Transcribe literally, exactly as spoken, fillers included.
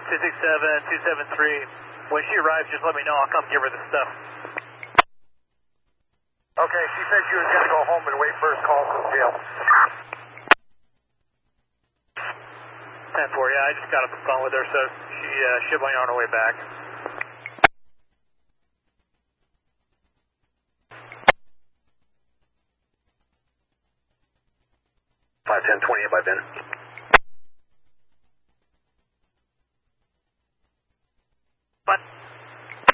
two six seven, two seven three. When she arrives, just let me know. I'll come give her the stuff. Okay, she said she was going to go home and wait for his call from jail. ten four, yeah, I just got off the phone with her, so she, uh, she'll be on her way back. five ten twenty by Ben. What?